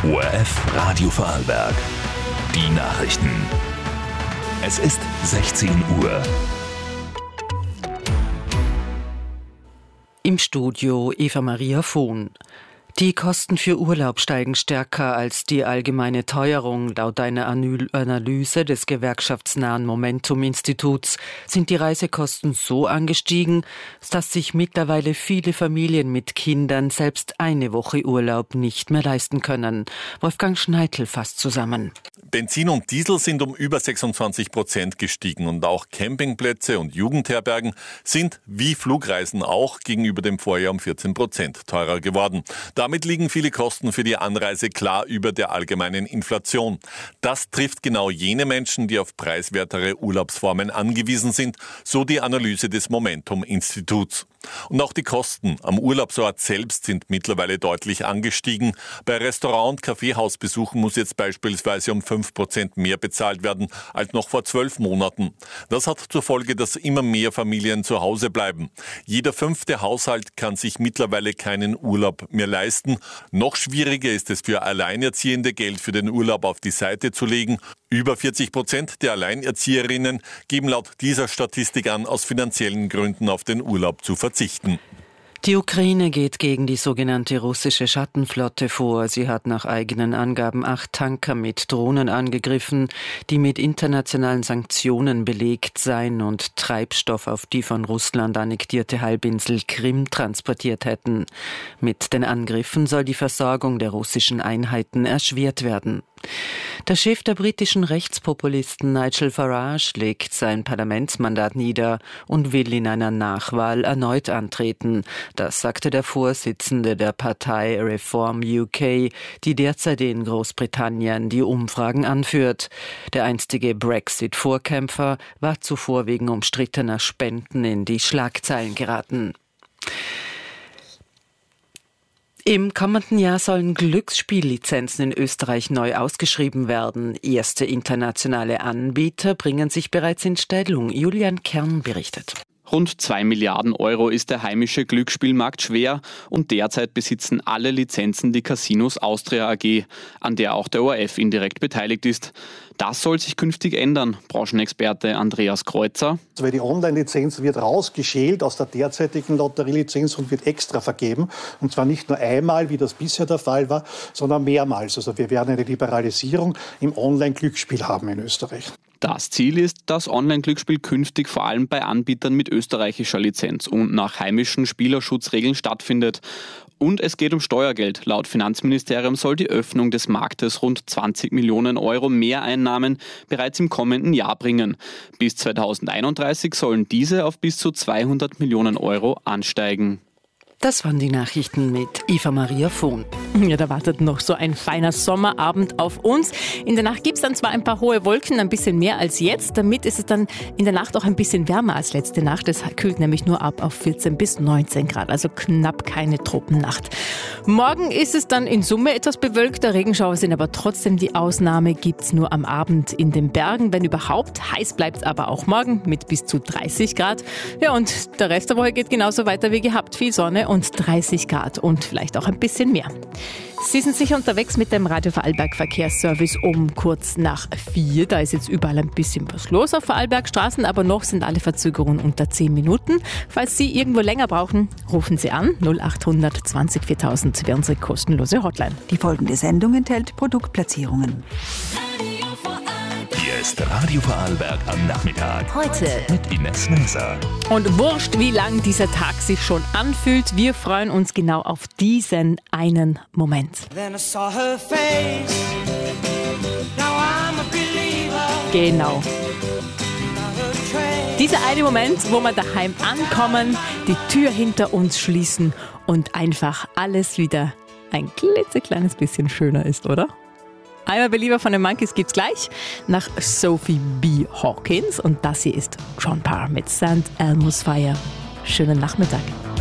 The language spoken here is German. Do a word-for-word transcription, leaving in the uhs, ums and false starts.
O R F Radio Vorarlberg. Die Nachrichten. Es ist sechzehn Uhr. Im Studio Eva Maria Vohn. Die Kosten für Urlaub steigen stärker als die allgemeine Teuerung. Laut einer Analyse des gewerkschaftsnahen Momentum-Instituts sind die Reisekosten so angestiegen, dass sich mittlerweile viele Familien mit Kindern selbst eine Woche Urlaub nicht mehr leisten können. Wolfgang Schneidl fasst zusammen. Benzin und Diesel sind um über sechsundzwanzig Prozent gestiegen und auch Campingplätze und Jugendherbergen sind wie Flugreisen auch gegenüber dem Vorjahr um vierzehn Prozent teurer geworden. Damit liegen viele Kosten für die Anreise klar über der allgemeinen Inflation. Das trifft genau jene Menschen, die auf preiswertere Urlaubsformen angewiesen sind, so die Analyse des Momentum-Instituts. Und auch die Kosten am Urlaubsort selbst sind mittlerweile deutlich angestiegen. Bei Restaurant- und Kaffeehausbesuchen muss jetzt beispielsweise um fünf Prozent mehr bezahlt werden als noch vor zwölf Monaten. Das hat zur Folge, dass immer mehr Familien zu Hause bleiben. Jeder fünfte Haushalt kann sich mittlerweile keinen Urlaub mehr leisten. Noch schwieriger ist es für Alleinerziehende, Geld für den Urlaub auf die Seite zu legen. Über vierzig Prozent der Alleinerzieherinnen geben laut dieser Statistik an, aus finanziellen Gründen auf den Urlaub zu verzichten. Die Ukraine geht gegen die sogenannte russische Schattenflotte vor. Sie hat nach eigenen Angaben acht Tanker mit Drohnen angegriffen, die mit internationalen Sanktionen belegt seien und Treibstoff auf die von Russland annektierte Halbinsel Krim transportiert hätten. Mit den Angriffen soll die Versorgung der russischen Einheiten erschwert werden. Der Chef der britischen Rechtspopulisten Nigel Farage legt sein Parlamentsmandat nieder und will in einer Nachwahl erneut antreten. Das sagte der Vorsitzende der Partei Reform U K, die derzeit in Großbritannien die Umfragen anführt. Der einstige Brexit-Vorkämpfer war zuvor wegen umstrittener Spenden in die Schlagzeilen geraten. Im kommenden Jahr sollen Glücksspiellizenzen in Österreich neu ausgeschrieben werden. Erste internationale Anbieter bringen sich bereits in Stellung. Julian Kern berichtet. Rund zwei Milliarden Euro ist der heimische Glücksspielmarkt schwer und derzeit besitzen alle Lizenzen die Casinos Austria A G, an der auch der O R F indirekt beteiligt ist. Das soll sich künftig ändern, Branchenexperte Andreas Kreuzer. Weil die Online-Lizenz wird rausgeschält aus der derzeitigen Lotterielizenz und wird extra vergeben. Und zwar nicht nur einmal, wie das bisher der Fall war, sondern mehrmals. Also wir werden eine Liberalisierung im Online-Glücksspiel haben in Österreich. Das Ziel ist, dass Online-Glücksspiel künftig vor allem bei Anbietern mit österreichischer Lizenz und nach heimischen Spielerschutzregeln stattfindet. Und es geht um Steuergeld. Laut Finanzministerium soll die Öffnung des Marktes rund zwanzig Millionen Euro Mehreinnahmen bereits im kommenden Jahr bringen. Bis zweitausendeinunddreißig sollen diese auf bis zu zweihundert Millionen Euro ansteigen. Das waren die Nachrichten mit Eva Maria Vohn. Ja, da wartet noch so ein feiner Sommerabend auf uns. In der Nacht gibt es dann zwar ein paar hohe Wolken, ein bisschen mehr als jetzt. Damit ist es dann in der Nacht auch ein bisschen wärmer als letzte Nacht. Es kühlt nämlich nur ab auf vierzehn bis neunzehn Grad, also knapp keine Tropennacht. Morgen ist es dann in Summe etwas bewölkter. Regenschauer sind aber trotzdem die Ausnahme. Gibt es nur am Abend in den Bergen, wenn überhaupt. Heiß bleibt es aber auch morgen mit bis zu dreißig Grad. Ja, und der Rest der Woche geht genauso weiter wie gehabt. Viel Sonne und dreißig Grad und vielleicht auch ein bisschen mehr. Sie sind sicher unterwegs mit dem Radio Vorarlberg Verkehrsservice um kurz nach vier. Da ist jetzt überall ein bisschen was los auf Vorarlbergstraßen, aber noch sind alle Verzögerungen unter zehn Minuten. Falls Sie irgendwo länger brauchen, rufen Sie an null acht hundert zwanzig viertausend wäre unsere kostenlose Hotline. Die folgende Sendung enthält Produktplatzierungen. Hier ist Radio Vorarlberg am Nachmittag. Heute mit Ines Neser. Und wurscht, wie lang dieser Tag sich schon anfühlt, wir freuen uns genau auf diesen einen Moment. Genau. Dieser eine Moment, wo wir daheim ankommen, die Tür hinter uns schließen und einfach alles wieder ein klitzekleines bisschen schöner ist, oder? Einmal Belieber von den Monkeys gibt's gleich nach Sophie B. Hawkins und das hier ist John Parr mit Saint Elmo's Fire. Schönen Nachmittag.